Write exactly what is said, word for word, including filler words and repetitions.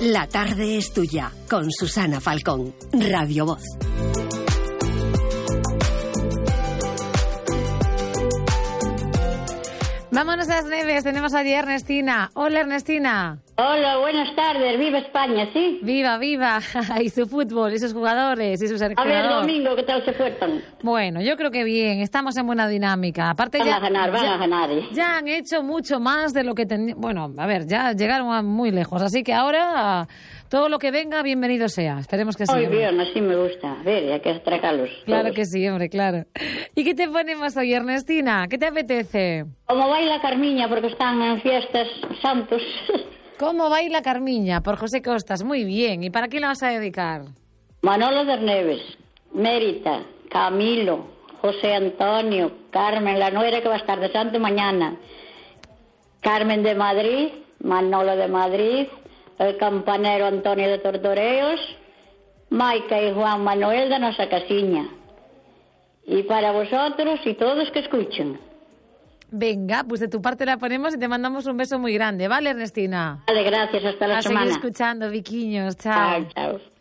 La tarde es tuya, con Susana Falcón, Radio Voz. Vámonos a las Neves, tenemos allí a Ernestina. Hola, Ernestina. Hola, buenas tardes, viva España, ¿sí? Viva, viva, y su fútbol, y sus jugadores, y sus seleccionador. A ver, domingo, ¿qué tal se fuerzan? Bueno, yo creo que bien, estamos en buena dinámica. Aparte van ya, a ganar, van ya, a ganar. ¿eh? Ya han hecho mucho más de lo que tenían. Bueno, a ver, ya llegaron a muy lejos, así que ahora todo lo que venga, bienvenido sea. Esperemos que sí. Muy bien, así me gusta. A ver, hay que atracarlos. Claro todos. que sí, hombre, claro. ¿Y qué te ponemos hoy, Ernestina? ¿Qué te apetece? Como baila Carmiña, porque están en fiestas santos. ¿Cómo baila Carmiña? Por José Costas. Muy bien. ¿Y para quién la vas a dedicar? Manolo de Neves, Mérita, Camilo, José Antonio, Carmen, la nuera que va a estar de santo mañana, Carmen de Madrid, Manolo de Madrid, el campanero Antonio de Tortoreos, Maica y Juan Manuel de Nosa Casiña. Y para vosotros y todos que escuchen. Venga, pues de tu parte la ponemos y te mandamos un beso muy grande, ¿vale, Ernestina? Vale, gracias, hasta la a semana. A seguir escuchando, Viquiños, chao. Chao, chao.